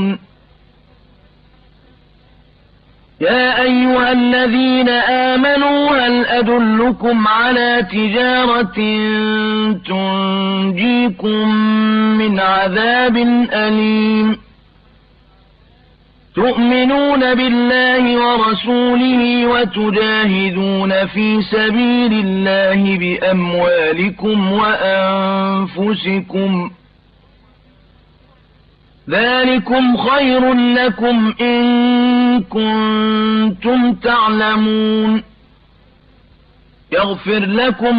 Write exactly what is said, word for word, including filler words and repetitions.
يا أيها الذين آمنوا هل أدلكم على تجارة تنجيكم من عذاب أليم تؤمنون بالله ورسوله وتجاهدون في سبيل الله بأموالكم وأنفسكم ذلكم خير لكم إن كنتم تعلمون يغفر لكم